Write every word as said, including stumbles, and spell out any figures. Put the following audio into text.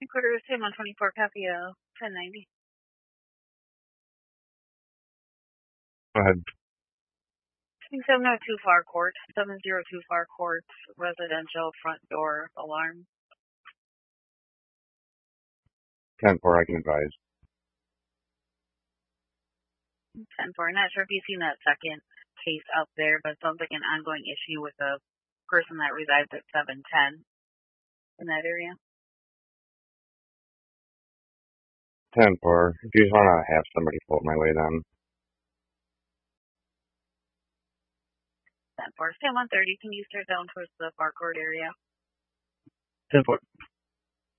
Quarter Sam one twenty-four Capio, ten ninety. Go ahead. seven oh two Far Court, seven oh two Far Court, residential front door alarm. ten four, I can advise. ten four, not sure if you've seen that second case up there, but it sounds like an ongoing issue with a person that resides at seven ten in that area. ten four, if you just want to have somebody float my way then. ten four, Sam one thirty, can you start down towards the Far Court area? ten four.